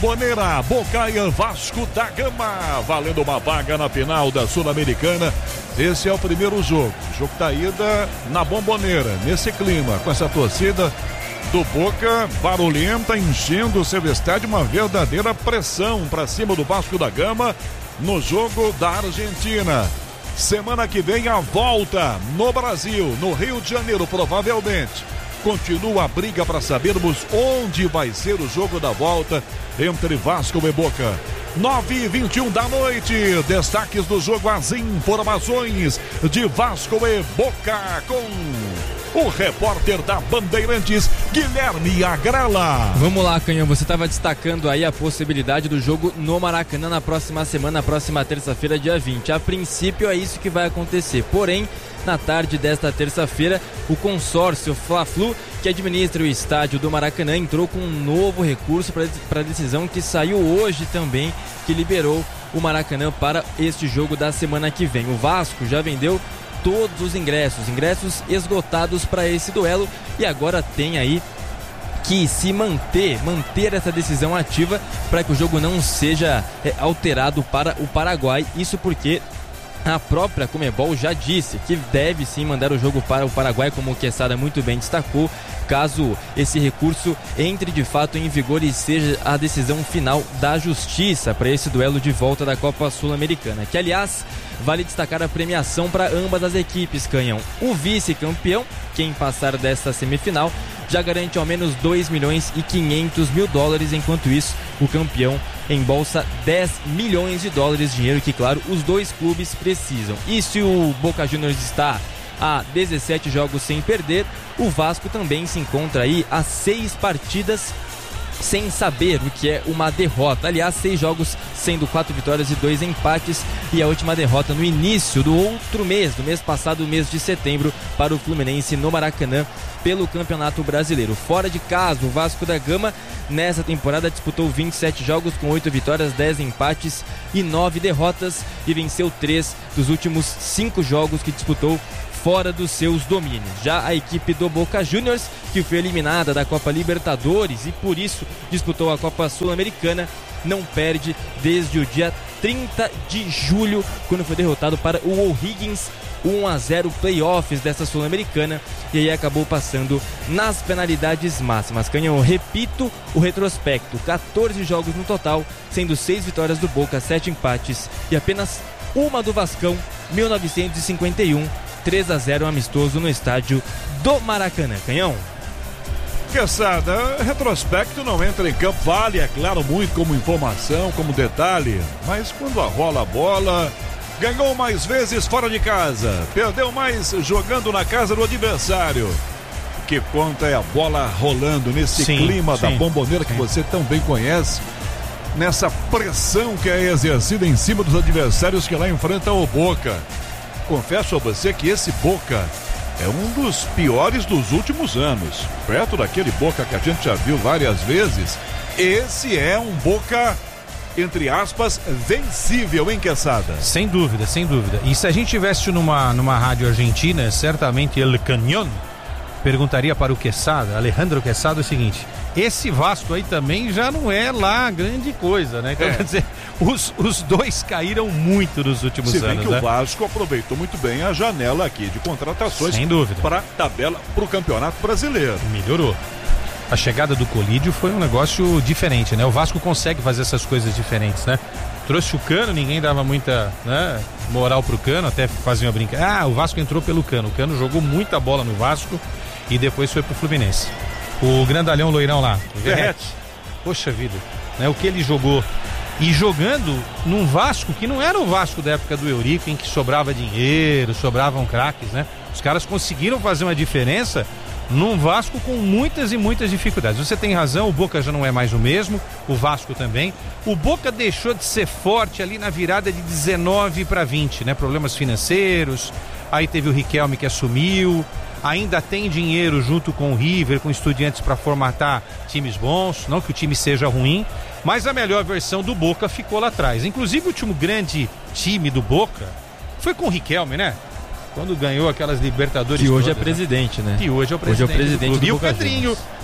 Bomboneira, Boca e Vasco da Gama, valendo uma vaga na final da Sul-Americana. Esse é o primeiro jogo. O jogo da ida na Bomboneira, nesse clima, com essa torcida do Boca barulhenta, enchendo o seu estádio, uma verdadeira pressão para cima do Vasco da Gama no jogo da Argentina. Semana que vem a volta no Brasil, no Rio de Janeiro, provavelmente. Continua a briga para sabermos onde vai ser o jogo da volta entre Vasco e Boca. 9h21 da noite, destaques do jogo, as informações de Vasco e Boca com o repórter da Bandeirantes, Guilherme Agrela. Vamos lá, Canhão, você estava destacando aí a possibilidade do jogo no Maracanã na próxima semana, na próxima terça-feira, dia 20. A princípio é isso que vai acontecer, porém, na tarde desta terça-feira, o consórcio Fla-Flu, que administra o estádio do Maracanã, entrou com um novo recurso para a decisão que saiu hoje também, que liberou o Maracanã para este jogo da semana que vem. O Vasco já vendeu todos os ingressos esgotados para esse duelo, e agora tem aí que se manter essa decisão ativa para que o jogo não seja alterado para o Paraguai. Isso porque a própria Conmebol já disse que deve sim mandar o jogo para o Paraguai, como o Quesada muito bem destacou, caso esse recurso entre de fato em vigor e seja a decisão final da justiça para esse duelo de volta da Copa Sul-Americana, que aliás vale destacar a premiação para ambas as equipes, Canhão. O vice-campeão, quem passar desta semifinal, já garante ao menos $2.500.000, enquanto isso o campeão embolsa $10 milhões, dinheiro que, claro, os dois clubes precisam. E se o Boca Juniors está a 17 jogos sem perder, o Vasco também se encontra aí a 6 partidas sem saber o que é uma derrota. Aliás, 6 jogos, sendo 4 vitórias e 2 empates, e a última derrota no início do outro mês, do mês passado, mês de setembro, para o Fluminense no Maracanã pelo Campeonato Brasileiro. Fora de casa, o Vasco da Gama nessa temporada disputou 27 jogos com 8 vitórias, 10 empates e 9 derrotas, e venceu 3 dos últimos 5 jogos que disputou fora dos seus domínios. Já a equipe do Boca Juniors, que foi eliminada da Copa Libertadores e por isso disputou a Copa Sul-Americana, não perde desde o dia 30 de julho, quando foi derrotado para o O'Higgins 1-0, playoffs dessa Sul-Americana, e aí acabou passando nas penalidades máximas. Canhão, repito o retrospecto: 14 jogos no total, sendo 6 vitórias do Boca, 7 empates e apenas uma do Vascão, 1951, 3-0 amistoso no estádio do Maracanã. Canhão. Quesada, retrospecto não entra em campo, vale, é claro, muito como informação, como detalhe, mas quando rola a bola, ganhou mais vezes fora de casa, perdeu mais jogando na casa do adversário. O que conta é a bola rolando nesse clima da Bomboneira que você tão bem conhece, nessa pressão que é exercida em cima dos adversários que lá enfrentam o Boca. Confesso a você que esse Boca é um dos piores dos últimos anos. Perto daquele Boca que a gente já viu várias vezes, esse é um Boca, entre aspas, vencível, hein, Quesada? Sem dúvida, sem dúvida. E se a gente tivesse numa rádio argentina, certamente El Cañón perguntaria para o Quesada, Alejandro Quesada, o seguinte: esse Vasco aí também já não é lá grande coisa, né? Então, quer dizer, os dois caíram muito nos últimos anos. Se bem que o Vasco aproveitou muito bem a janela aqui de contratações, sem dúvida, para a tabela, para o Campeonato Brasileiro. Melhorou. A chegada do Colídio foi um negócio diferente, né? O Vasco consegue fazer essas coisas diferentes, né? Trouxe o Cano, ninguém dava muita, né, moral pro Cano, até fazia uma brincadeira. O Vasco entrou pelo Cano. O Cano jogou muita bola no Vasco e depois foi pro Fluminense. O grandalhão loirão lá, o Verratti. Poxa vida, né? O que ele jogou. E jogando num Vasco que não era o Vasco da época do Eurico, em que sobrava dinheiro, sobravam craques, né? Os caras conseguiram fazer uma diferença num Vasco com muitas e muitas dificuldades. Você tem razão, o Boca já não é mais o mesmo, o Vasco também. O Boca deixou de ser forte ali na virada de 19 para 20, né? Problemas financeiros, aí teve o Riquelme que assumiu, ainda tem dinheiro junto com o River, com Estudiantes para formatar times bons, não que o time seja ruim, mas a melhor versão do Boca ficou lá atrás. Inclusive o último grande time do Boca foi com o Riquelme, né? Quando ganhou aquelas Libertadores que hoje todas, é presidente, né? Que hoje é o presidente. Do e o Boca Pedrinho, Juniors.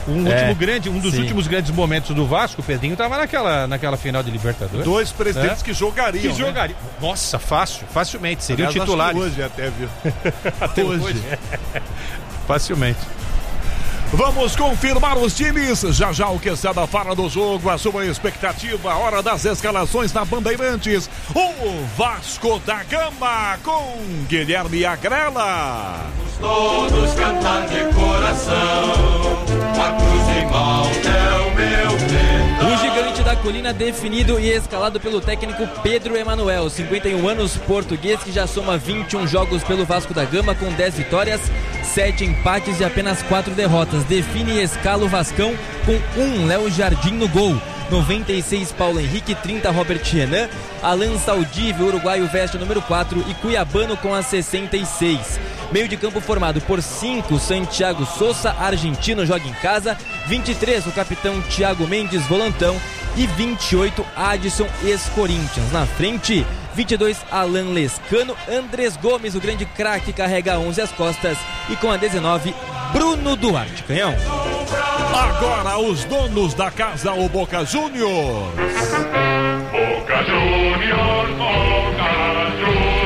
Um dos últimos grandes momentos do Vasco, o Pedrinho estava naquela final de Libertadores. 2 presidentes que jogariam. Nossa, facilmente. Seria o titular. Hoje até, viu? Até hoje. Facilmente. Vamos confirmar os times. Já o Quesada fala do jogo, a sua expectativa, a hora das escalações na Bandeirantes. O Vasco da Gama com Guilherme Agrela. Todos cantar de coração, a cruz em mão é o meu pendão. O gigante da colina definido e escalado pelo técnico Pedro Emanuel, 51 anos, português, que já soma 21 jogos pelo Vasco da Gama com 10 vitórias, 7 empates e apenas 4 derrotas. Define e escala o Vascão com 1 Léo Jardim no gol, 96 Paulo Henrique, 30 Robert Renan, Alan Saldívio, uruguaio, veste número 4 e Cuiabano com a 66. Meio de campo formado por 5, Santiago Sousa, argentino, joga em casa, 23, o capitão Thiago Mendes, volantão, e 28, Adson, ex-Corinthians. Na frente, 22, Alan Lescano, Andrés Gomes, o grande craque, carrega 11 às costas, e com a 19, Bruno Duarte. Canhão. Agora os donos da casa, o Boca Juniors. Boca Juniors, Boca Juniors.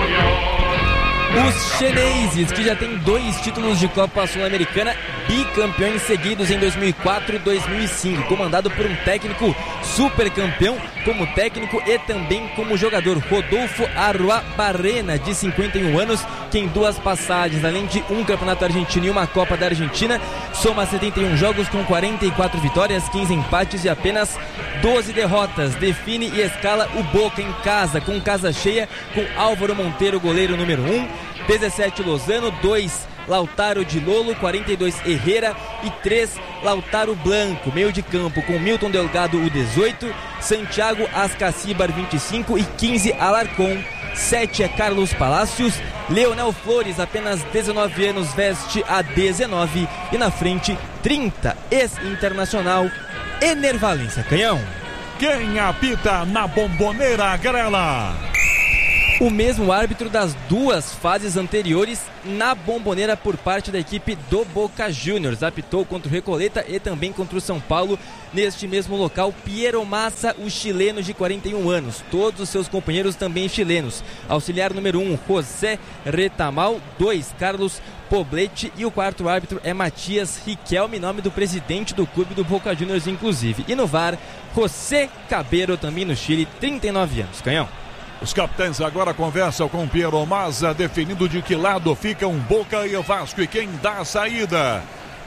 Os chineses, que já tem 2 títulos de Copa Sul-Americana, bicampeões seguidos em 2004 e 2005, comandado por um técnico super campeão como técnico e também como jogador, Rodolfo Arruabarrena, de 51 anos, que em 2 passagens, além de um campeonato argentino e uma Copa da Argentina, soma 71 jogos com 44 vitórias, 15 empates e apenas 12 derrotas. Define e escala o Boca em casa, com casa cheia, com Álvaro Monteiro, goleiro número 1, 17 Lozano, 2 Lautaro de Lolo, 42 Herrera e 3 Lautaro Blanco. Meio de campo com Milton Delgado, o 18, Santiago Ascacibar, 25 e 15 Alarcón. 7 é Carlos Palacios, Leonel Flores, apenas 19 anos, veste a 19, e na frente 30, ex-internacional, Ener Valencia. Canhão. Quem apita na Bomboneira, Agrela? O mesmo árbitro das 2 fases anteriores na Bomboneira por parte da equipe do Boca Juniors. Apitou contra o Recoleta e também contra o São Paulo neste mesmo local. Piero Massa, o chileno de 41 anos. Todos os seus companheiros também chilenos. Auxiliar número 1, José Retamal. 2, Carlos Poblete. E o 4º árbitro é Matias Riquelme, nome do presidente do clube do Boca Juniors, inclusive. E no VAR, José Cabero, também no Chile, 39 anos. Canhão. Os capitães agora conversam com Piero Massa, definindo de que lado ficam Boca e Vasco e quem dá a saída.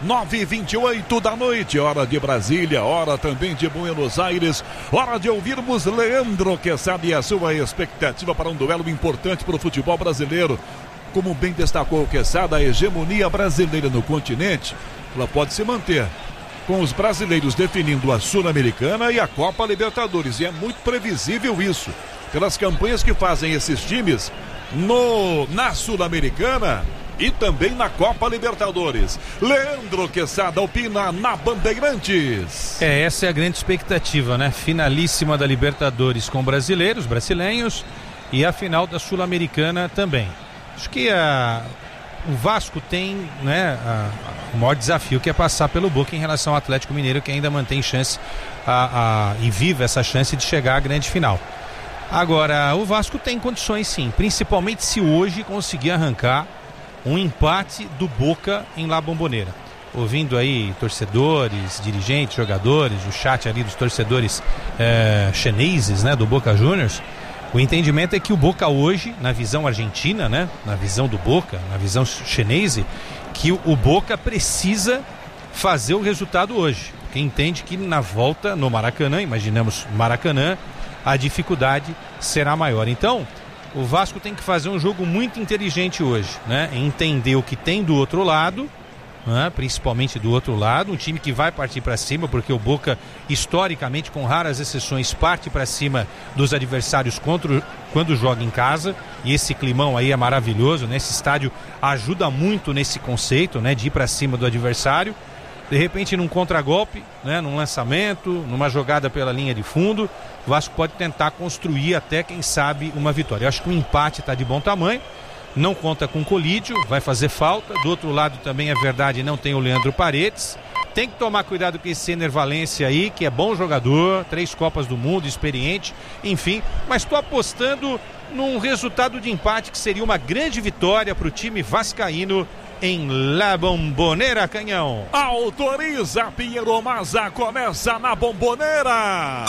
9h28 da noite, hora de Brasília, hora também de Buenos Aires, hora de ouvirmos Leandro Quesada e a sua expectativa para um duelo importante para o futebol brasileiro. Como bem destacou o Quesada, a hegemonia brasileira no continente, ela pode se manter, com os brasileiros definindo a Sul-Americana e a Copa Libertadores, e é muito previsível isso, pelas campanhas que fazem esses times na Sul-Americana e também na Copa Libertadores. Leandro Quesada opina na Bandeirantes. Essa é a grande expectativa, né? Finalíssima da Libertadores com brasileiros, brasileiros, e a final da Sul-Americana também. Acho que o Vasco tem, né, o maior desafio, que é passar pelo Boca em relação ao Atlético Mineiro, que ainda mantém chance e vive essa chance de chegar à grande final. Agora, o Vasco tem condições sim, principalmente se hoje conseguir arrancar um empate do Boca em La Bombonera. Ouvindo aí torcedores, dirigentes, jogadores, o chat ali dos torcedores chineses, né, do Boca Juniors, o entendimento é que o Boca hoje, na visão argentina, né, na visão do Boca, na visão chinesa, que o Boca precisa fazer o resultado hoje, porque entende que na volta no Maracanã, imaginamos Maracanã, a dificuldade será maior. Então, o Vasco tem que fazer um jogo muito inteligente hoje, né? Entender o que tem do outro lado, né? Principalmente do outro lado, um time que vai partir para cima, porque o Boca, historicamente, com raras exceções, parte para cima dos adversários quando joga em casa, e esse climão aí é maravilhoso, né? Esse estádio ajuda muito nesse conceito, né? De ir para cima do adversário. De repente, num contragolpe, né, num lançamento, numa jogada pela linha de fundo, o Vasco pode tentar construir até, quem sabe, uma vitória. Eu acho que o empate está de bom tamanho, não conta com Colídio, vai fazer falta. Do outro lado também é verdade, não tem o Leandro Paredes, tem que tomar cuidado com esse Ener Valencia aí, que é bom jogador, 3 Copas do Mundo, experiente, enfim, mas estou apostando num resultado de empate que seria uma grande vitória para o time vascaíno em La Bombonera, Canhão. Autoriza Pinheiro Maza, começa na Bombonera.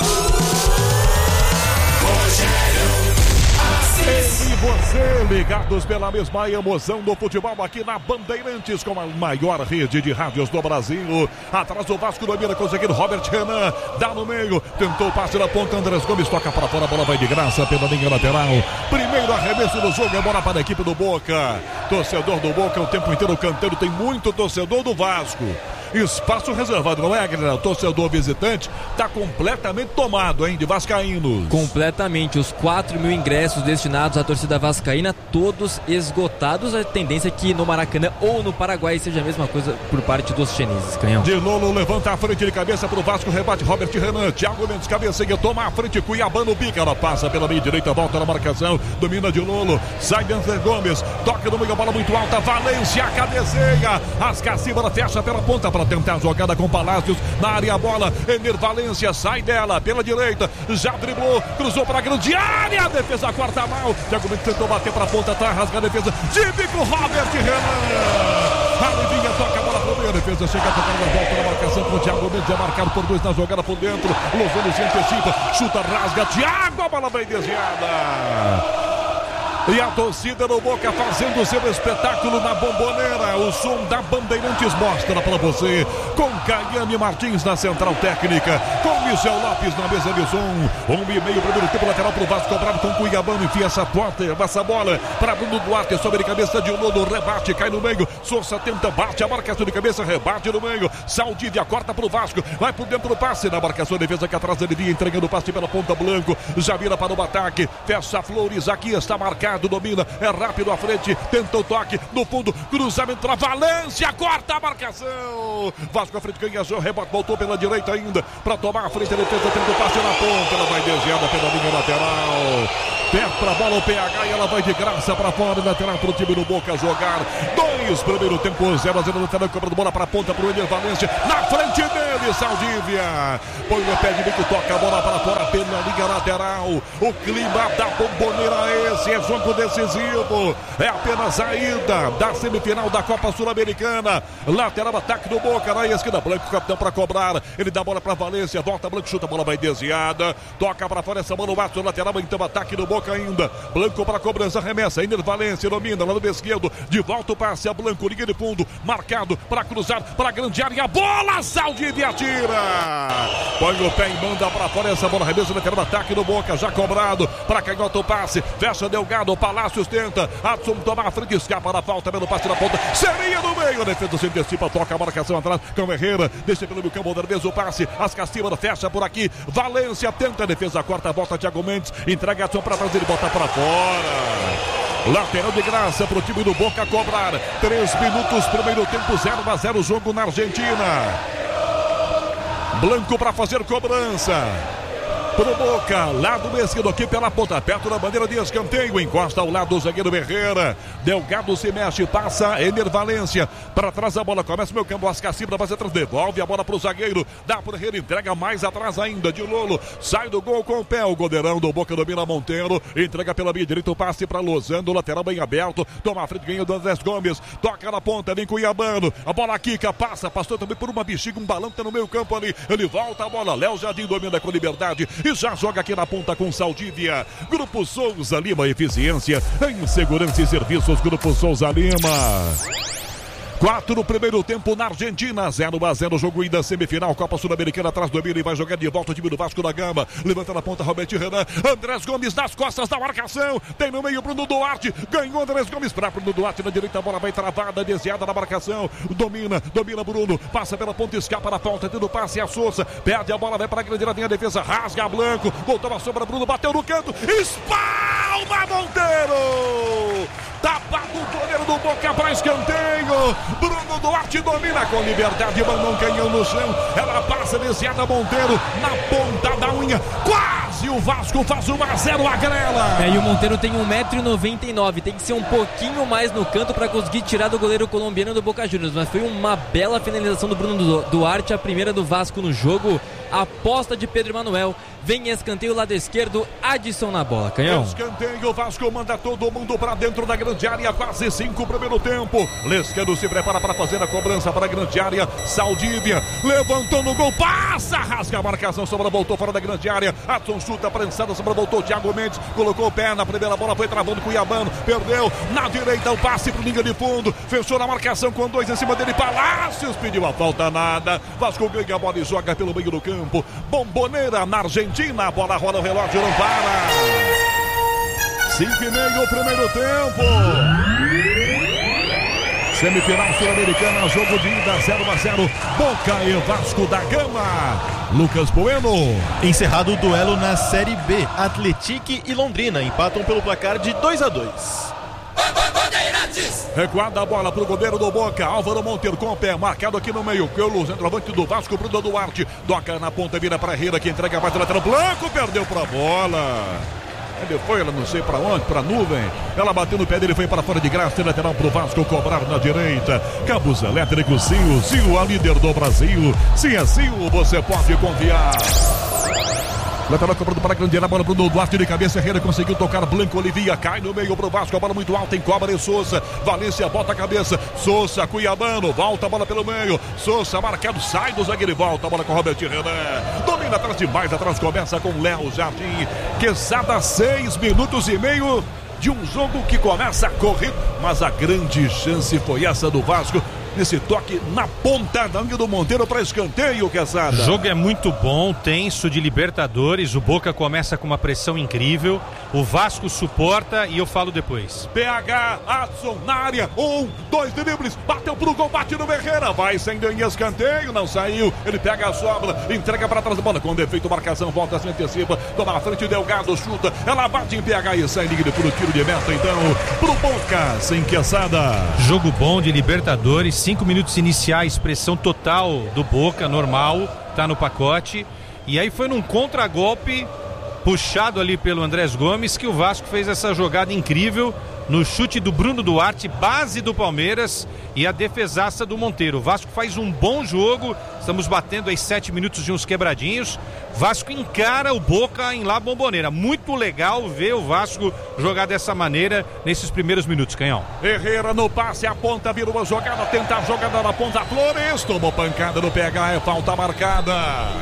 Ele e você, ligados pela mesma emoção do futebol aqui na Bandeirantes, com a maior rede de rádios do Brasil. Atrás do Vasco, domina, conseguindo Robert Renan, dá no meio, tentou o passe na ponta, Andrés Gomes toca para fora, a bola vai de graça pela linha lateral. Primeiro arremesso do jogo, é bola para a equipe do Boca. Torcedor do Boca o tempo inteiro cantando, tem muito torcedor do Vasco. Espaço reservado, não é, galera? O torcedor visitante está completamente tomado, hein, de vascaínos. Completamente, os 4.000 ingressos destinados à torcida vascaína, todos esgotados. A tendência é que no Maracanã ou no Paraguai seja a mesma coisa por parte dos chineses, Canhão. De Lolo levanta a frente de cabeça pro Vasco, rebate Robert Renan, Thiago Mendes, cabeceia, toma a frente, Cuiabano bica, ela passa pela meia direita, volta na marcação, domina de Lolo, sai de André Gomes, toca no meio, a bola muito alta, Valência, cabeceia, as Cacíbara fecha pela ponta para tentar a jogada com Palácios na área, a bola, Ener Valencia sai dela pela direita, já driblou, cruzou para a grande área, a defesa corta mal, Thiago Mendes tentou bater para a ponta, tá rasga a defesa, de bico Robert Renan, a Livinha toca a bola pro meio, a defesa chega a tocar na volta na marcação com o Thiago Mendes, é marcado por 2 na jogada por dentro, Lozano se antecipa, chuta, rasga, Thiago, a bola bem desviada. E a torcida do Boca fazendo seu espetáculo na Bombonera. O som da Bandeirantes mostra para você. Com Caiane Martins na central técnica. Com Michel Lopes na mesa de som. 1,5 primeiro tempo lateral para o Vasco. Cobrado com Cuiabano. Enfia essa bola para Bruno Duarte. Sobre a cabeça de Lolo. Rebate, cai no meio. Sousa tenta, bate a marcação de cabeça. Rebate no meio. Saldívia corta para o Vasco. Vai por dentro do passe. Na marcação, defesa que atrás ele vinha entregando o passe pela ponta. Blanco. Já vira para o ataque. Fecha Flores. Aqui está marcado. Domina, é rápido à frente, tenta o toque no fundo, cruzamento para Valência, corta a marcação. Vasco à frente, ganha o rebote, voltou pela direita ainda para tomar a frente, a defesa tenta o passe na ponta, ela vai desviada pela linha lateral. Perto a bola o PH e ela vai de graça para fora, lateral para o time do Boca jogar. 2, primeiro tempo, 0-0, lateral, cobrando bola para a ponta para o Ener Valencia, na frente dele, Saldívia. Põe o pé de bico, toca a bola para fora pela linha lateral. O clima da Bombonera é esse, é jogo decisivo. É apenas a ida da semifinal da Copa Sul-Americana. Lateral, ataque do Boca na esquina. Blanco, capitão para cobrar. Ele dá a bola para Valência, volta, Blanco chuta, a bola vai desviada. Toca para fora essa mão no mato, lateral, então ataque do Boca ainda. Blanco para cobrança, remessa. Ener Valencia domina lá no esquerdo. De volta o passe a Blanco, linha de fundo. Marcado para cruzar para a grande área. Bola, Saldívia atira. Põe o pé e manda para fora essa bola. Remessa, lateral, ataque do Boca. Já cobrado para canhota o passe. Fecha Delgado, Palácios tenta. Adson toma a frente, escapa da falta pelo passe na ponta. Seria no meio. A defesa se antecipa, toca a marcação atrás. Cão Herrera deixa pelo meio campo, outra vez o passe. As Cacíbara fecha por aqui. Valência tenta a defesa, corta a volta. Thiago Mendes entrega a ação para trás, ele bota para fora. Lateral de graça para o time do Boca cobrar. 3 minutos, primeiro tempo, 0-0 jogo na Argentina. Blanco para fazer cobrança. Pro Boca, lado esquerdo aqui pela ponta, perto da bandeira de escanteio, encosta ao lado do zagueiro Herrera. Delgado se mexe, passa Ener Valencia, para trás a bola, começa o meu campo, as Cacíbara vai atrás, devolve a bola pro zagueiro, dá pro Herrera, entrega mais atrás ainda, de Lolo, sai do gol com o pé, o goleirão do Boca domina Monteiro, entrega pela minha direita o passe para Lozano, lateral bem aberto, toma a frente, ganha do Andrés Gomes, toca na ponta, vem Cuiabano, a bola quica, passou também por uma bexiga, um balão que tá no meio campo ali, ele volta a bola, Léo Jardim domina com liberdade, e já joga aqui na ponta com Saldívia. Grupo Souza Lima, eficiência em segurança e serviços. Grupo Souza Lima. 4 no primeiro tempo na Argentina, 0-0, jogo ainda semifinal, Copa Sul-Americana, atrás do Emílio e vai jogar de volta o time do Vasco da Gama, levanta na ponta Robert Renan, Andrés Gomes nas costas da marcação, tem no meio Bruno Duarte, ganhou Andrés Gomes para Bruno Duarte, na direita a bola vai travada, desviada na marcação, domina Bruno, passa pela ponta, escapa na falta, tendo passe a Sousa, perde a bola, vai para a grande área, vem a defesa, rasga a Blanco, voltou a sombra, Bruno bateu no canto, espalma Monteiro! Tapado o goleiro do Boca para escanteio. Bruno Duarte domina com liberdade, mandou um canhão no chão. Ela passa desviada, Monteiro na ponta da unha. Quase Quase o Vasco faz 1-0 a Grela. E o Monteiro tem 1,99 m, tem que ser um pouquinho mais no canto para conseguir tirar do goleiro colombiano do Boca Juniors, mas foi uma bela finalização do Bruno Duarte, a primeira do Vasco no jogo. Aposta de Pedro Emanuel, vem escanteio lado esquerdo, Adson na bola, Canhão. Escanteio, o Vasco manda todo mundo para dentro da grande área, quase 5 primeiro tempo. Lescano se prepara para fazer a cobrança para a grande área. Saldívia levantou no gol, passa, rasga a marcação, sobra, voltou fora da grande área. Adson chuta, prensada, sobra, voltou. Thiago Mendes colocou o pé na primeira bola, foi travando Cuiabano, perdeu na direita o passe para o linha de fundo, fechou na marcação com 2 em cima dele. Palácios pediu a falta, nada. Vasco ganha a bola e joga pelo meio do campo. Bomboneira na Argentina, a bola rola, o relógio não para. 5:30 o primeiro tempo. Semifinal Sul-Americana, jogo de ida 0-0, Boca e Vasco da Gama. Lucas Bueno. Encerrado o duelo na Série B, Atlético e Londrina empatam pelo placar de 2-2. Recuada a bola pro goleiro do Boca, Álvaro Monteiro com o pé, marcado aqui no meio, pelo centroavante do Vasco, Bruno Duarte, toca na ponta, vira pra Herrera, que entrega mais lateral, Blanco perdeu pra bola. Ele foi, ela não sei pra onde, pra nuvem. Ela bateu no pé dele, foi para fora de graça. Lateral pro Vasco cobrar na direita. Cabos elétricos Sil, Sil, a líder do Brasil. Sim, é Sil, você pode confiar. Lateral cobrando para a grande área, bola pro Duarte de cabeça, Herrera conseguiu tocar, Blanco Olivia cai no meio pro Vasco, a bola muito alta, encobre Souza, Valência bota a cabeça, Souza, Cuiabano, volta a bola pelo meio, Souza marcado, sai do zagueiro e volta a bola com Robert Renan, domina atrás demais, atrás começa com Léo Jardim, Quesada, 6 minutos e meio de um jogo que começa a correr, mas a grande chance foi essa do Vasco, nesse toque na ponta da linha do Monteiro para escanteio, Quesada. O jogo é muito bom, tenso de Libertadores, o Boca começa com uma pressão incrível, o Vasco suporta e eu falo depois. PH, Adson na área, 1, 2 dribles, bateu pro gol, bate no Herrera, vai sem em escanteio, não saiu, ele pega a sobra, entrega para trás da bola, com defeito, marcação, volta, se antecipa, toma a frente, Delgado, chuta, ela bate em PH e sai líquido pro tiro de meta, então, pro Boca, sem Quesada. Jogo bom de Libertadores, 5 minutos iniciais, pressão total do Boca, normal, tá no pacote. E aí foi num contragolpe puxado ali pelo Andrés Gomes que o Vasco fez essa jogada incrível no chute do Bruno Duarte, base do Palmeiras, e a defesaça do Monteiro. O Vasco faz um bom jogo, estamos batendo aí 7 minutos de uns quebradinhos. Vasco encara o Boca em La Bombonera. Muito legal ver o Vasco jogar dessa maneira nesses primeiros minutos, Canhão. Herrera no passe, a ponta vira uma jogada, tenta a jogada na ponta, Flores tomou pancada no PH, é falta marcada.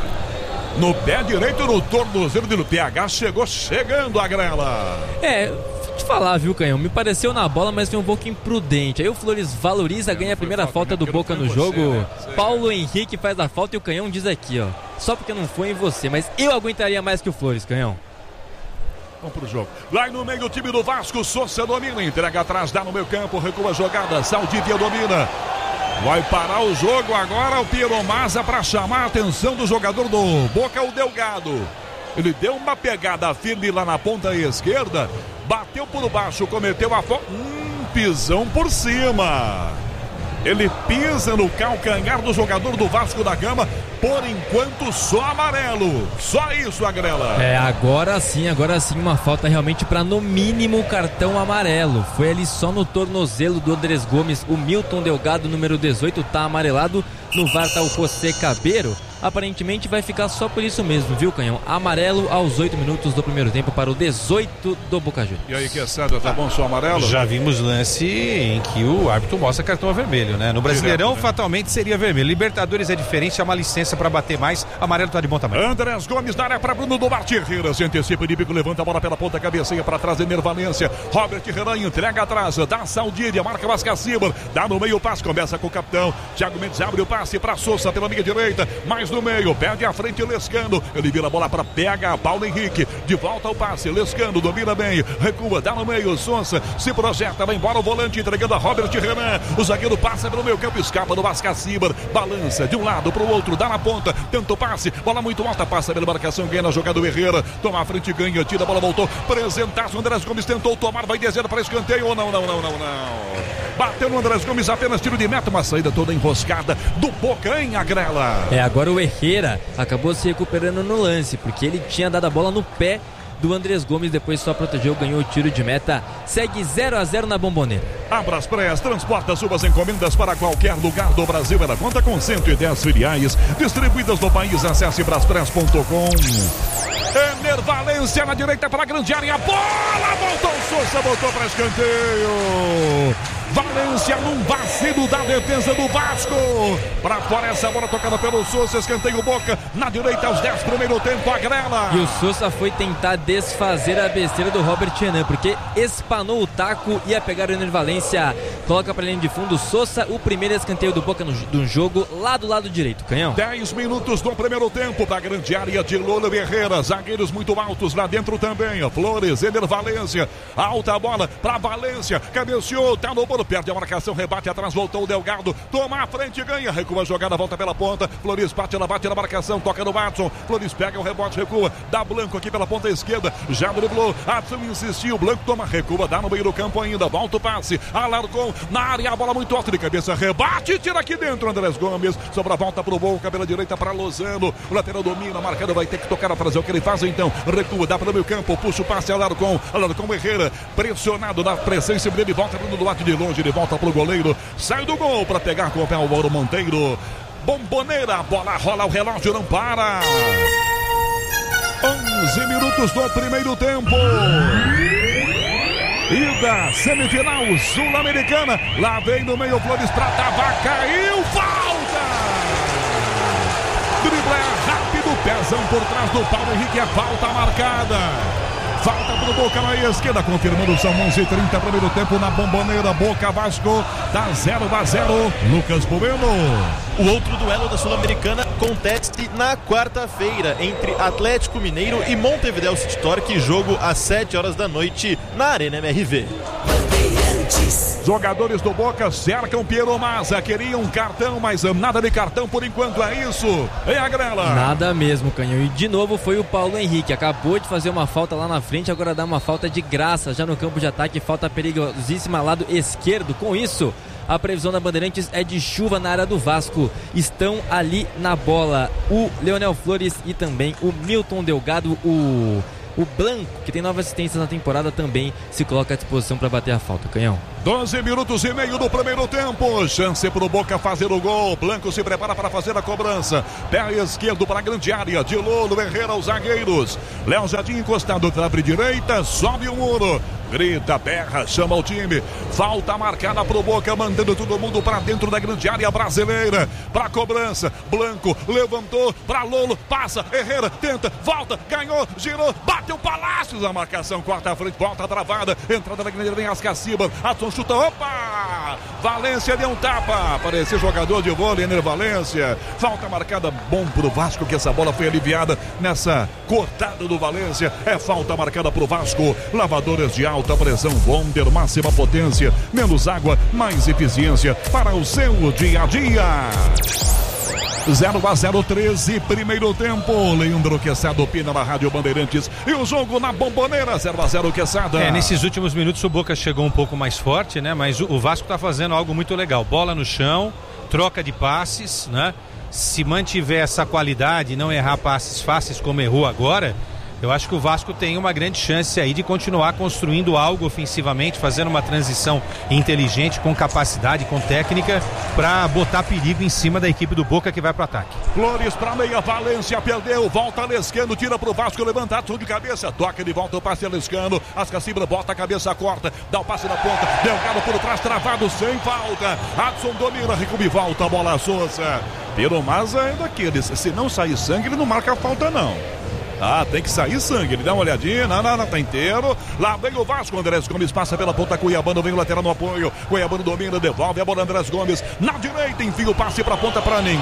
No pé direito, no tornozelo do PH, chegando a Grela. Te falar, viu, Canhão? Me pareceu na bola, mas foi um pouco imprudente. Aí o Flores valoriza, ganha a primeira falta do Boca no jogo. Né? Paulo Henrique faz a falta e o Canhão diz aqui, ó. Só porque não foi em você, mas eu aguentaria mais que o Flores, Canhão. Vamos pro jogo. Lá no meio o time do Vasco, Souza domina, entrega atrás, dá no meio campo, recua a jogada, Saldívia domina. Vai parar o jogo agora o Piero Mazza para chamar a atenção do jogador do Boca, o Delgado. Ele deu uma pegada firme lá na ponta esquerda, bateu por baixo, cometeu a falta, pisão por cima. Ele pisa no calcanhar do jogador do Vasco da Gama, por enquanto só amarelo. Só isso, Agrela. Agora sim, uma falta realmente para no mínimo cartão amarelo. Foi ali só no tornozelo do Andrés Gomes, o Milton Delgado, número 18, tá amarelado. No VAR tá o José Cabeiro. Aparentemente vai ficar só por isso mesmo, viu, Canhão? Amarelo aos 8 minutos do primeiro tempo para o 18 do Boca Juniors. E aí, Quesada, tá bom só amarelo? Já vimos lance em que o árbitro mostra cartão vermelho, né? No Brasileirão, direto, né? Fatalmente seria vermelho. Libertadores é diferente, chama licença para bater mais. Amarelo tá de bom tamanho. Andrés Gomes na área para Bruno Duarte. Herrera se antecipa de bico, levanta a bola pela ponta, cabeceia para trás, Ener Valência. Robert Renan entrega atrás, dá Saldívia, marca Vascaciba, dá no meio o passe, começa com o capitão. Thiago Mendes abre o passe para Souza pela linha direita, mais no meio, perde a frente Lescano, ele vira a bola para PH, Paulo Henrique, de volta ao passe, Lescano domina bem, recua, dá no meio, Souza se projeta, vai embora o volante, entregando a Robert Renan, o zagueiro passa pelo meio campo, escapa do Vascaciba, balança de um lado para o outro, dá na ponta, tenta o passe, bola muito alta, passa pela marcação, ganha na jogada do Herrera, toma a frente, ganha, tira a bola, voltou, presentaço, Andrés Gomes tentou tomar, vai descendo para escanteio, ou não, bateu no Andrés Gomes, apenas tiro de meta, uma saída toda enroscada do Boca em Agrela. Agora o Herrera acabou se recuperando no lance, porque ele tinha dado a bola no pé do Andrés Gomes, depois só protegeu, ganhou o tiro de meta. Segue 0-0 na Bomboneira. A Braspress transporta suas encomendas para qualquer lugar do Brasil. Ela conta com 110 filiais distribuídas no país. Acesse braspress.com. Enervalência na direita para a grande área. A bola voltou, Sousa voltou para escanteio. Valência num vacilo da defesa do Vasco. Para fora essa bola tocada pelo Sousa. Escanteio Boca na direita aos 10 primeiro tempo. Agrela. E o Sousa foi tentar desfazer a besteira do Robert Renan, porque espanou o taco, ia pegar o Enervalência. Coloca para a linha de fundo. Sousa, o primeiro escanteio do Boca do jogo, lá do lado direito. Canhão. 10 minutos do primeiro tempo para a grande área de Lolo Herrera. Zagueiros muito altos lá dentro também. Flores, Enervalência. Alta bola para Valência. Cabeceou, tá no bolo. Perde a marcação, rebate atrás, voltou o Delgado, toma a frente, ganha, recua a jogada, volta pela ponta, Flores bate na marcação, toca no Watson, Flores pega o rebote, recua, dá Blanco aqui pela ponta esquerda, já driblou, Watson insistiu, Blanco toma, recua, dá no meio do campo ainda, volta o passe, alargou na área, a bola muito alta de cabeça, rebate, tira aqui dentro, Andrés Gomes, sobra a volta pro Boca, pela direita para Lozano, o lateral domina, marcado, vai ter que tocar atrás, é o que ele faz então, recua, dá pelo meio campo, puxa o passe, alargou Herrera, pressionado na presença dele, volta do lado de longe, ele volta pro goleiro, sai do gol para pegar com o pé o Mauro Monteiro. Bomboneira, a bola rola, o relógio não para. 11 minutos do primeiro tempo. Ida, semifinal sul-americana. Lá vem no meio Flores pra Tavar, caiu, falta! Drible rápido, pezão por trás do Paulo Henrique, é falta marcada. Falta pro Boca na esquerda, confirmando, são 11h30, primeiro tempo na Bomboneira. Boca Vasco, tá 0-0. Lucas Bueno. O outro duelo da Sul-Americana acontece na quarta-feira entre Atlético Mineiro e Montevideo City Torque, jogo às 7 horas da noite na Arena MRV. Jogadores do Boca cercam Piero Massa, queriam um cartão, mas nada de cartão por enquanto, é isso? É a Grela. Nada mesmo, Canhão. E de novo foi o Paulo Henrique, acabou de fazer uma falta lá na frente, agora dá uma falta de graça já no campo de ataque, falta perigosíssima lado esquerdo. Com isso, a previsão da Bandeirantes é de chuva na área do Vasco. Estão ali na bola o Leonel Flores e também o Milton Delgado, o Blanco, que tem 9 assistências na temporada, também se coloca à disposição para bater a falta. Canhão. 12 minutos e meio do primeiro tempo. Chance pro Boca fazer o gol. Blanco se prepara para fazer a cobrança. Pé esquerdo para a grande área. De Lolo Herrera, os zagueiros. Léo Jardim encostado, trave direita, sobe o muro. Grita, berra, chama o time. Falta marcada pro Boca, mandando todo mundo para dentro da grande área brasileira. Para cobrança. Blanco levantou para Lolo, passa. Herrera tenta, volta, ganhou, girou, bateu Palácios. A marcação corta a frente, volta travada. Entrada da grande área, vem Ascaciba. Adson chuta, opa! Valência deu um tapa. Apareceu jogador de vôlei, Enervalência. Falta marcada, bom pro Vasco, que essa bola foi aliviada nessa cortada do Valência. É falta marcada pro Vasco. Lavadores de alta pressão Wonder, máxima potência, menos água, mais eficiência para o seu dia a dia. 0-0, 13, primeiro tempo. Leandro Quesada opina na Rádio Bandeirantes. E o jogo na Bomboneira, 0-0, Quesada. Nesses últimos minutos o Boca chegou um pouco mais forte, né? Mas o Vasco tá fazendo algo muito legal. Bola no chão, troca de passes, né? Se mantiver essa qualidade, não errar passes fáceis como errou agora, eu acho que o Vasco tem uma grande chance aí de continuar construindo algo ofensivamente, fazendo uma transição inteligente, com capacidade, com técnica, para botar perigo em cima da equipe do Boca, que vai pro ataque. Flores para meia, Valência perdeu, volta Lescano, tira pro Vasco, levanta tudo de cabeça, toca de volta o passe a Lescano, Ascaciba bota a cabeça, corta, dá o passe na ponta, Delgado por trás, travado, sem falta, Adson domina, recua e volta a bola, Sousa. Piero Massa é daqueles, se não sair sangue, ele não marca a falta não. Ah, tem que sair sangue, ele dá uma olhadinha, não, tá inteiro. Lá vem o Vasco, Andrés Gomes passa pela ponta, Cuiabano vem o lateral no apoio. Cuiabano domina, devolve a bola, Andrés Gomes na direita, enfia o passe pra ponta pra ninguém.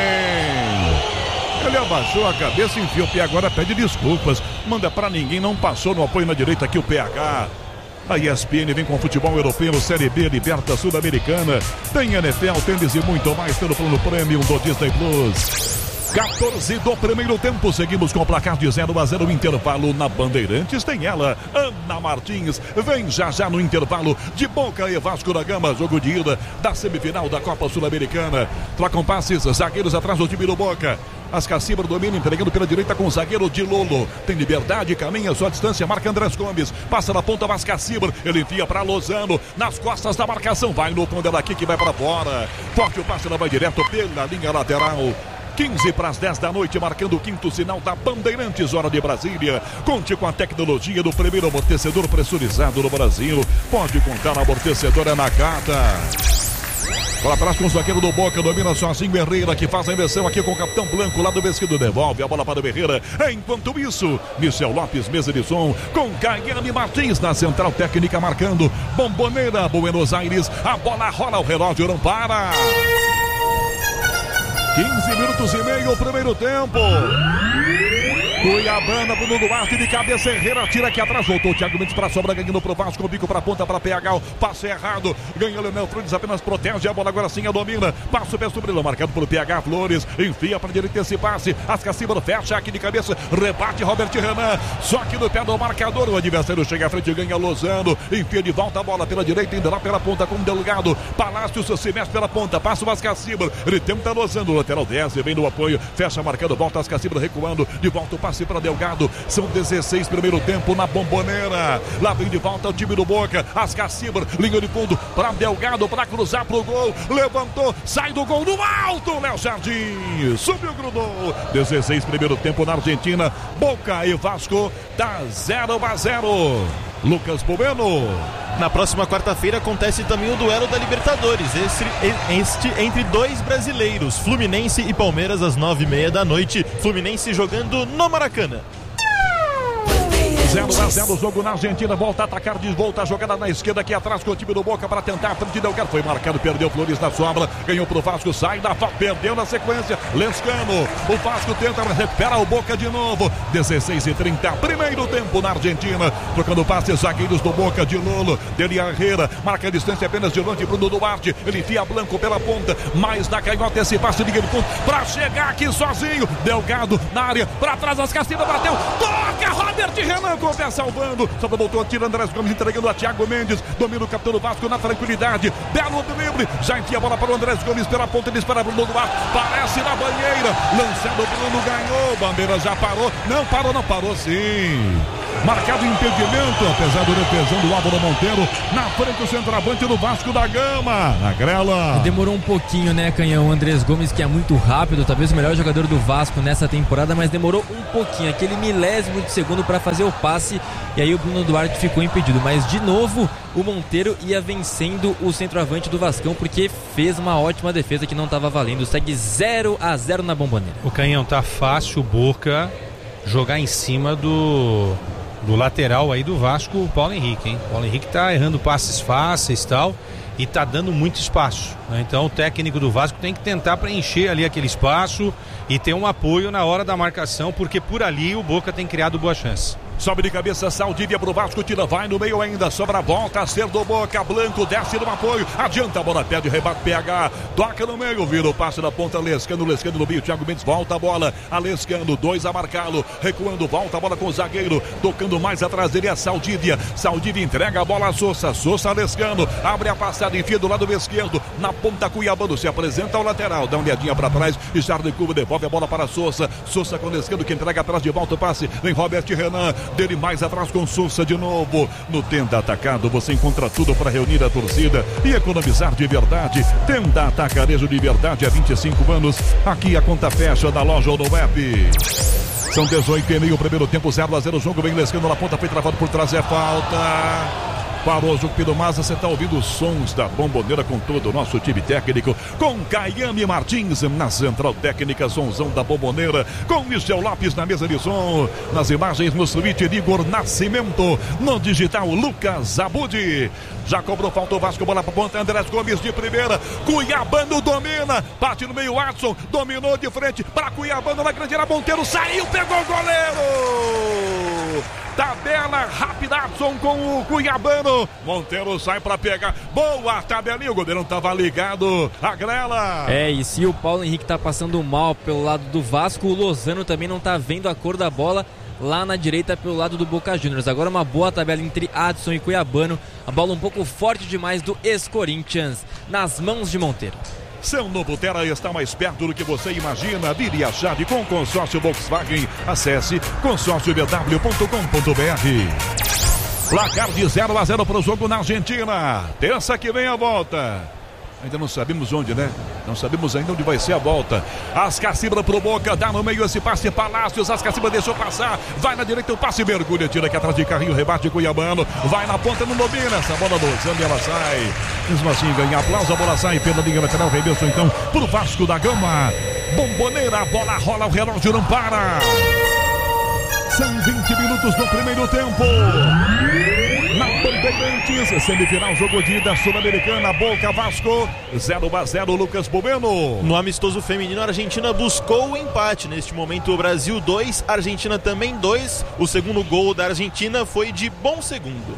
Ele abaixou a cabeça, enfia o pé, agora pede desculpas. Manda pra ninguém, não passou no apoio na direita aqui o PH. A ESPN vem com futebol europeu, Série B, Liberta Sul-Americana. Tem NFL, tênis e muito mais pelo plano Premium do Disney Plus. 14 do primeiro tempo, seguimos com o placar de 0-0, intervalo na Bandeirantes, tem ela, Ana Martins, vem já no intervalo de Boca e Vasco da Gama, jogo de ida da semifinal da Copa Sul-Americana. Trocam passes, zagueiros atrás do time do Boca. Ascacibra domina, entregando pela direita com o zagueiro de Lolo. Tem liberdade, caminha sua distância, marca Andrés Gomes. Passa na ponta Ascacibra, ele enfia para Lozano. Nas costas da marcação, vai no fundo dela aqui que vai para fora. Forte o passe, ela vai direto pela linha lateral. 15 para as 10 da noite, marcando o quinto sinal da Bandeirantes, hora de Brasília. Conte com a tecnologia do primeiro amortecedor pressurizado no Brasil. Pode contar, amortecedor é Nakata. Bola atrás com o zagueiro do Boca, domina sozinho Herrera, que faz a inversão aqui com o capitão Blanco, lá do Mesquita, devolve a bola para o Herrera. Enquanto isso, Michel Lopes, mesa de som, com Caiane Martins na central técnica, marcando Bomboneira, Buenos Aires. A bola rola, o relógio não para. 15 minutos e meio, o primeiro tempo. Cuiabana, Bruno Duarte de cabeça, Herrera tira aqui atrás, voltou o Thiago Mendes para a sobra, ganhando pro Vasco, bico para a ponta para PH, o passe errado, ganha o Leonel Flores, apenas protege a bola, agora sim a domina, passa o pé sobre ele, marcado por PH Flores, enfia para a direita esse passe, Ascacibra fecha aqui de cabeça, rebate Robert Renan, só que no pé do marcador, o adversário chega à frente, ganha Lozano, enfia de volta a bola pela direita, ainda lá pela ponta com o Delgado, Palácio se mexe pela ponta, passa o Ascacibra, ele tenta Lozano, lateral 10, vem no apoio, fecha marcando, volta Ascacibra recuando, de volta o passe para Delgado, são 16 primeiro tempo na Bomboneira, lá vem de volta o time do Boca, Ascacibra, linha de fundo para Delgado, para cruzar pro gol, levantou, sai do gol no alto, Léo Jardim, subiu, grudou, 16 primeiro tempo na Argentina, Boca e Vasco, tá 0-0, Lucas Bueno. Na próxima quarta-feira acontece também o duelo da Libertadores, este entre dois brasileiros, Fluminense e Palmeiras, às 9h30 da noite. Fluminense jogando no Maracanã. 0-0 o jogo na Argentina, volta a atacar, volta a jogada na esquerda aqui atrás com o time do Boca para tentar a frente, Delgado foi marcado, perdeu Flores na sobra, ganhou pro Vasco, sai da falta, perdeu na sequência, Lescano, o Vasco tenta, recupera o Boca de novo, 16h30, primeiro tempo na Argentina, trocando passes, zagueiros do Boca, de Lolo, Deli Herrera, marca a distância apenas de longe, Bruno Duarte, ele enfia Blanco pela ponta, mais na canhota esse passe, liga de ponto, para chegar aqui sozinho, Delgado na área, para trás, Ascacibra bateu, toca Robert Renan, com o pé salvando, só voltou, tira Andrés Gomes, entregando a Thiago Mendes, domina o capitão do Vasco na tranquilidade, belo drible, já enfia a bola para o Andrés Gomes pela ponta, ele espera Bruno Duarte, parece na banheira, lançado, Bruno ganhou, bandeira já parou, não parou sim, marcado impedimento, apesar do defesão do Álvaro Monteiro, na frente o centroavante do Vasco da Gama, na grela. Demorou um pouquinho, né, Canhão? O Andrés Gomes, que é muito rápido, talvez o melhor jogador do Vasco nessa temporada, mas demorou um pouquinho, aquele milésimo de segundo para fazer o passe, e aí o Bruno Duarte ficou impedido, mas de novo o Monteiro ia vencendo o centroavante do Vascão, porque fez uma ótima defesa que não estava valendo, segue 0-0 na Bomboneira. O Canhão, tá fácil o Boca jogar em cima do lateral aí do Vasco, o Paulo Henrique, hein? O Paulo Henrique tá errando passes fáceis e tal, e tá dando muito espaço, né? Então o técnico do Vasco tem que tentar preencher ali aquele espaço e ter um apoio na hora da marcação, porque por ali o Boca tem criado boa chance. Sobe de cabeça, Saldívia pro Vasco, tira, vai no meio ainda, sobra a volta, acerto do Boca, Blanco, desce no apoio, adianta a bola, pede, rebate PH, toca no meio, vira o passe na ponta, Lescano no meio, Thiago Mendes, volta a bola, a Lescano, 2 a marcá-lo, recuando, volta a bola com o zagueiro, tocando mais atrás dele a Saldívia entrega a bola a Sousa Lescano, abre a passada, enfia do lado esquerdo, na ponta Cuiabano, se apresenta ao lateral, dá uma olhadinha para trás, Charles Cuba devolve a bola para Sousa com Lescano, que entrega atrás de volta o passe, vem Robert Renan, dele mais atrás com Sousa de novo, no Tenda Atacado você encontra tudo para reunir a torcida e economizar de verdade. Tenda Atacarejo de verdade há 25 anos, aqui a conta fecha da loja ou no web. São 18h30, o primeiro tempo, 0-0 o jogo, vem Lescano na ponta, foi travado por trás, é falta. Parou o jogo pelo Maza, você está ouvindo os sons da Bomboneira com todo o nosso time técnico, com Caiane Martins na central técnica, sonzão da Bomboneira, com Michel Lopes na mesa de som, nas imagens no suíte, Igor Nascimento, no digital, Lucas Abudi. Já cobrou falta o Vasco, bola para ponta, Andrés Gomes de primeira, Cuiabano domina, parte no meio, Adson, dominou de frente, para Cuiabano na grande área, Monteiro saiu, pegou o goleiro! Tabela rápida, Adson com o Cuiabano, Monteiro sai para pegar, boa tabelinha, o goleiro não estava ligado, a grela. E se o Paulo Henrique tá passando mal pelo lado do Vasco, o Lozano também não tá vendo a cor da bola lá na direita pelo lado do Boca Juniors. Agora uma boa tabela entre Adson e Cuiabano, a bola um pouco forte demais do ex-Corinthians nas mãos de Monteiro. Seu novo Terra está mais perto do que você imagina. Vire a chave com o consórcio Volkswagen. Acesse consórciobw.com.br. Placar de 0-0 para o jogo na Argentina. Terça que vem a volta. Ainda não sabemos onde, né? Não sabemos ainda onde vai ser a volta. Ascacibra pro Boca, dá no meio esse passe Palácios. Ascacibra deixou passar. Vai na direita, o passe mergulha. Tira aqui atrás de Carrinho, rebate Cuiabano. Vai na ponta, não domina. Essa bola do Zambi, ela sai. Mesmo assim, ganha aplauso. A bola sai pela linha lateral. Rebenção então pro Vasco da Gama. Bomboneira, a bola rola, o relógio não para. São 20 minutos do primeiro tempo. Na Bandeirantes, semifinal, jogo de ida Sul-Americana, Boca Vasco, 0-0, Lucas Bobeno. No amistoso feminino, a Argentina buscou o empate. Neste momento, o Brasil 2, Argentina também 2. O segundo gol da Argentina foi de bom segundo.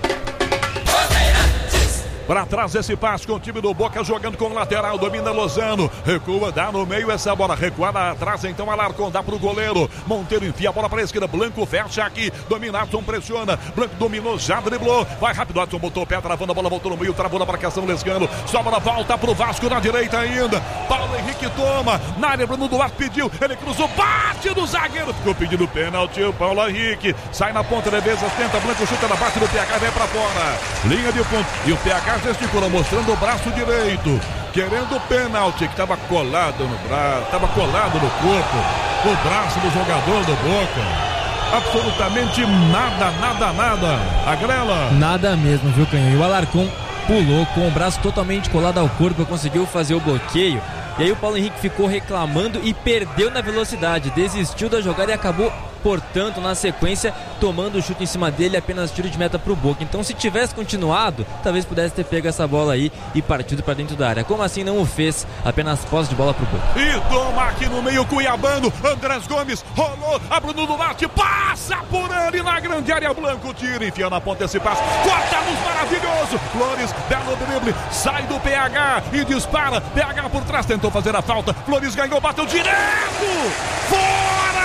Para trás esse passe com o time do Boca jogando com o lateral, domina Lozano, recua, dá no meio essa bola, recuada atrás então Alarcon, dá pro goleiro, Monteiro enfia a bola para a esquerda, Blanco fecha aqui, domina, Adson pressiona, Blanco dominou, já driblou, vai rápido, Adson botou o pé, travando a bola, voltou no meio, travou na marcação, Lescano, sobra, volta pro Vasco na direita ainda, Paulo Henrique toma, na área, Bruno Duarte pediu, ele cruzou, bate do zagueiro, ficou pedindo pênalti, o Paulo Henrique, sai na ponta, defesa, tenta, Blanco chuta na base do PH, vem pra fora, linha de ponto, e o PH gesticula, mostrando o braço direito, querendo o pênalti, que estava colado no braço, estava colado no corpo, o braço do jogador do Boca. Absolutamente nada. A Grela. Nada mesmo, viu, Canhão? E o Alarcon pulou com o braço totalmente colado ao corpo, conseguiu fazer o bloqueio. E aí o Paulo Henrique ficou reclamando e perdeu na velocidade, desistiu da jogada e acabou, portanto, na sequência, tomando o chute em cima dele, apenas tiro de meta pro Boca. Então, se tivesse continuado, talvez pudesse ter pego essa bola aí e partido para dentro da área. Como assim não o fez? Apenas posse de bola pro Boca. E toma aqui no meio Cuiabano, Andrés Gomes, rolou, a Bruno Duarte, passa por ele na grande área, Blanco tira, enfia na ponta esse passe, corta a luz, maravilhoso, Flores, belo drible, sai do PH e dispara, PH por trás, tentou fazer a falta, Flores ganhou, bateu direto, fora!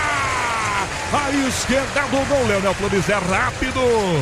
A esquerda do gol, Leonel Flores é rápido,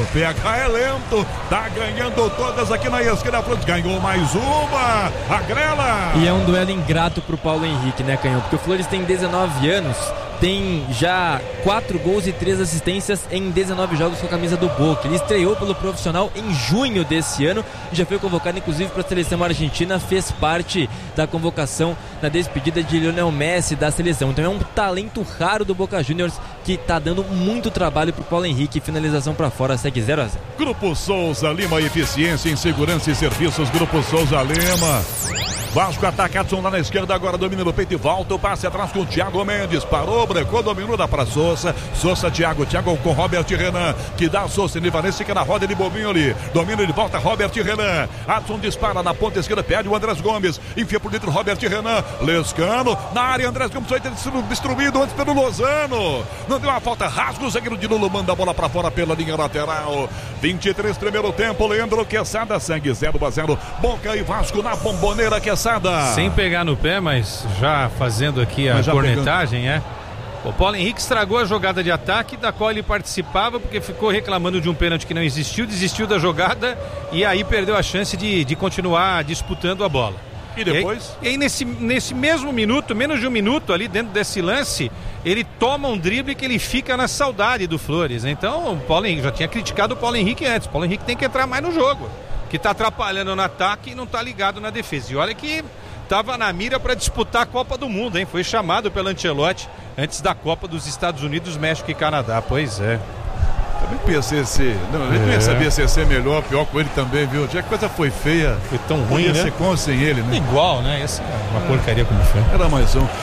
PH é lento, tá ganhando todas aqui na esquerda, Flores ganhou mais uma, a Grela. E é um duelo ingrato pro Paulo Henrique, né, Canhão? Porque o Flores tem 19 anos, tem já 4 gols e 3 assistências em 19 jogos com a camisa do Boca. Ele estreou pelo profissional em junho desse ano, já foi convocado inclusive para a seleção argentina, fez parte da convocação na despedida de Lionel Messi da seleção. Então é um talento raro do Boca Juniors que tá dando muito trabalho pro Paulo Henrique. Finalização para fora, segue 0-0. Grupo Souza Lima, eficiência em segurança e serviços, Grupo Souza Lima. Vasco ataca, Adson lá na esquerda, agora domina no peito e volta, o passe atrás com o Thiago Mendes, parou, brecou, dominou, dá pra Souza, Thiago com Robert Renan, que dá a Souza, ele vai fica na roda, ele bobinho ali, domina, ele volta, Robert Renan, Adson dispara na ponta esquerda, perde o Andrés Gomes, enfia por dentro Robert Renan, Lescano, na área, Andrés Gomes foi destruído antes pelo Lozano, não deu uma falta, rasga o zagueiro de Lulu, manda a bola pra fora pela linha lateral, 23 primeiro tempo, Leandro Quesada, sangue 0-0, Boca e Vasco na Bomboneira, Quesada. Sem pegar no pé, mas já fazendo aqui a cornetagem, O Paulo Henrique estragou a jogada de ataque, da qual ele participava, porque ficou reclamando de um pênalti que não existiu, desistiu da jogada e aí perdeu a chance de continuar disputando a bola. E depois? E aí nesse mesmo minuto, menos de um minuto ali dentro desse lance, ele toma um drible que ele fica na saudade do Flores. Então o Paulo Henrique, já tinha criticado o Paulo Henrique antes, o Paulo Henrique tem que entrar mais no jogo, que tá atrapalhando no ataque e não tá ligado na defesa. E olha que tava na mira para disputar a Copa do Mundo, hein? Foi chamado pelo Ancelotti antes da Copa dos Estados Unidos, México e Canadá. Pois é. Também pensei ele não ia saber se ia ser melhor, pior com ele também, viu? Já que a coisa foi feia, foi tão ruim, ia né? ser com sem ele, né? Igual, né? Essa é uma porcaria como foi. Era mais um.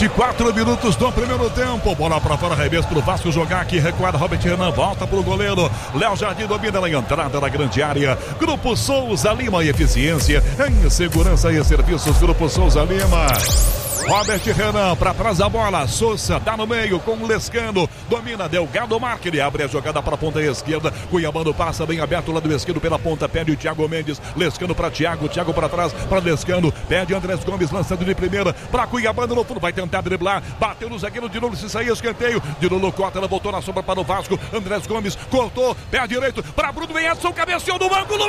24 minutos do primeiro tempo. Bola pra fora, arremesso pro Vasco jogar aqui. Recuada, Robert Renan volta pro goleiro. Léo Jardim domina na entrada da grande área. Grupo Souza Lima e eficiência em segurança e serviços. Grupo Souza Lima. Robert Renan para trás da bola, Souza dá no meio com o Lescano, domina, Delgado marca, ele abre a jogada para a ponta esquerda, Cuiabano passa bem aberto lá do esquerdo pela ponta, pede o Thiago Mendes, Lescano para Thiago para trás, para Lescano, pede Andrés Gomes lançando de primeira para Cuiabano no fundo, vai tentar driblar, bateu no zagueiro de novo, se sair escanteio, de novo corta, ela voltou na sombra para o Vasco, Andrés Gomes cortou, pé direito para Bruno Edson, cabeceou no ângulo.